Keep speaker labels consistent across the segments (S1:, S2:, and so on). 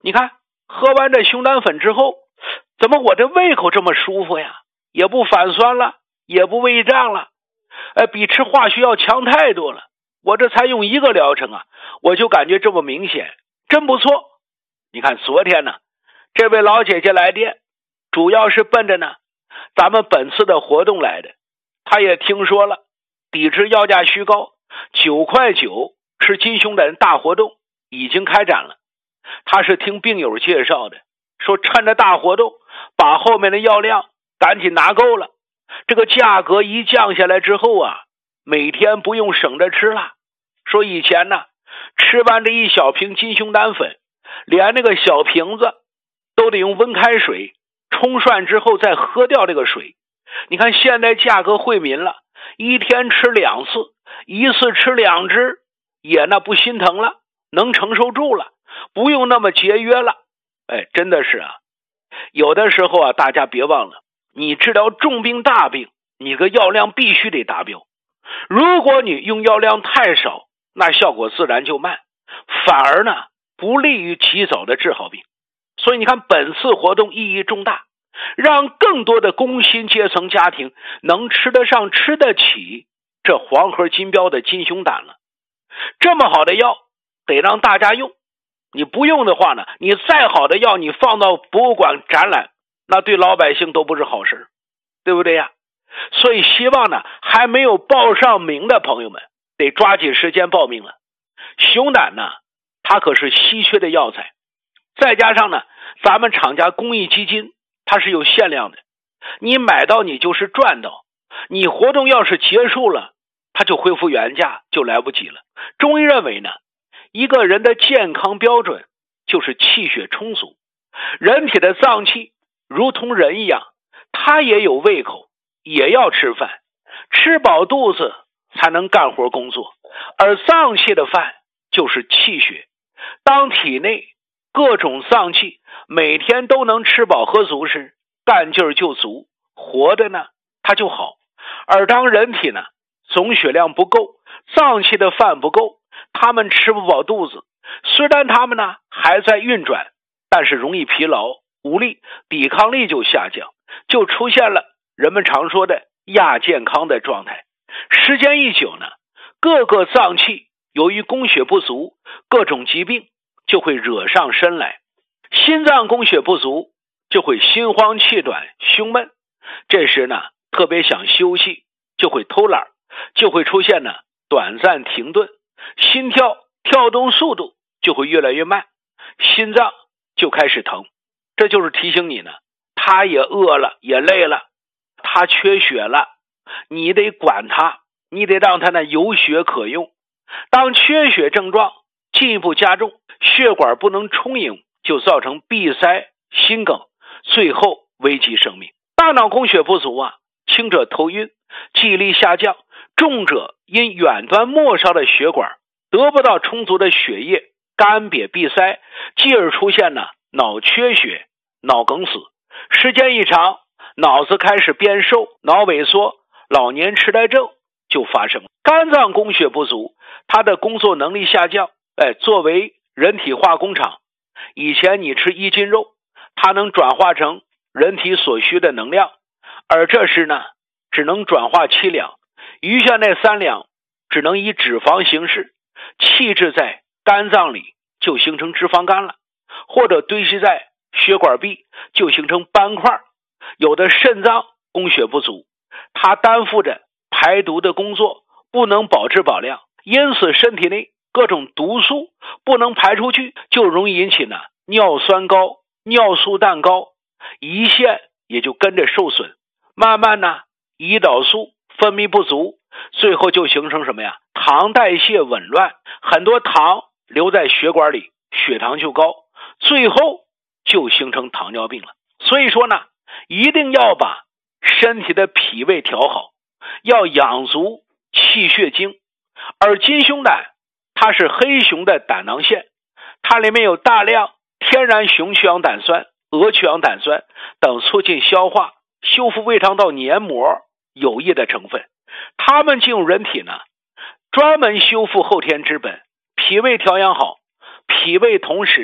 S1: 你看喝完这熊胆粉之后，怎么我这胃口这么舒服呀？也不反酸了，也不胃胀了，比吃化学药强太多了。我这才用一个疗程啊，我就感觉这么明显，真不错。你看昨天呢，这位老姐姐来电，主要是奔着呢咱们本次的活动来的。她也听说了抵制药价虚高，9块9吃金熊胆大活动已经开展了。她是听病友介绍的，说趁着大活动把后面的药量赶紧拿够了，这个价格一降下来之后啊，每天不用省着吃了。说以前呢，吃完这一小瓶金熊胆粉，连那个小瓶子都得用温开水冲涮之后再喝掉这个水。你看现在价格惠民了，一天吃2次，一次吃2支，也那不心疼了，能承受住了，不用那么节约了。真的是啊，有的时候啊，大家别忘了，你治疗重病大病，你个药量必须得达标。如果你用药量太少，那效果自然就慢，反而呢不利于及早的治好病。所以你看本次活动意义重大，让更多的工薪阶层家庭能吃得上吃得起这黄河金标的金熊胆了。这么好的药得让大家用，你不用的话呢，你再好的药你放到博物馆展览，那对老百姓都不是好事，对不对呀？所以希望呢还没有报上名的朋友们得抓紧时间报名了。熊胆呢它可是稀缺的药材，再加上呢咱们厂家公益基金它是有限量的，你买到你就是赚到，你活动要是结束了它就恢复原价就来不及了。中医认为呢，一个人的健康标准就是气血充足。人体的脏器如同人一样，它也有胃口，也要吃饭，吃饱肚子才能干活工作，而脏器的饭就是气血。当体内各种脏器每天都能吃饱喝足时，干劲儿就足，活的呢它就好。而当人体呢总血量不够，脏器的饭不够，他们吃不饱肚子，虽然他们呢还在运转，但是容易疲劳无力，抵抗力就下降，就出现了人们常说的亚健康的状态。时间一久呢，各个脏器由于供血不足，各种疾病就会惹上身来。心脏供血不足就会心慌气短胸闷，这时呢特别想休息，就会偷懒，就会出现呢短暂停顿，心跳跳动速度就会越来越慢，心脏就开始疼。这就是提醒你呢，他也饿了也累了，他缺血了，你得管他，你得让他呢有血可用。当缺血症状进一步加重，血管不能充盈，就造成闭塞心梗，最后危及生命。大脑供血不足啊，轻者头晕记忆力下降，重者因远端末梢的血管得不到充足的血液，干瘪闭塞，继而出现呢脑缺血脑梗死。时间一长，脑子开始变瘦，脑萎缩，老年痴呆症就发生了。肝脏供血不足，它的工作能力下降，作为人体化工厂，以前你吃1斤肉，它能转化成人体所需的能量，而这时呢只能转化7两，余下那3两只能以脂肪形式气滞在肝脏里，就形成脂肪肝了，或者堆积在血管壁，就形成斑块。有的肾脏供血不足，它担负着排毒的工作，不能保质保量，因此身体内各种毒素不能排出去，就容易引起呢尿酸高、尿素氮高，胰腺也就跟着受损，慢慢呢胰岛素分泌不足，最后就形成什么呀？糖代谢紊乱，很多糖留在血管里，血糖就高，最后就形成糖尿病了。所以说呢，一定要把身体的脾胃调好，要养足气血精。而金熊胆它是黑熊的胆囊腺，它里面有大量天然熊曲氧胆酸、鹅曲氧胆酸等促进消化、修复胃肠道黏膜有益的成分。它们进入人体呢，专门修复后天之本，脾胃调养好，脾胃同时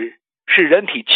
S1: 是人体